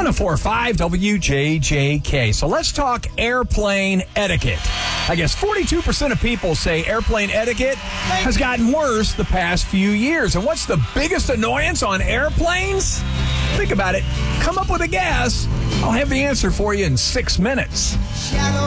104.5 WJJK. So let's talk airplane etiquette. I guess 42% of people say airplane etiquette has gotten worse the past few years. And what's the biggest annoyance on airplanes? Think about it. Come up with a guess. I'll have the answer for you in 6 minutes.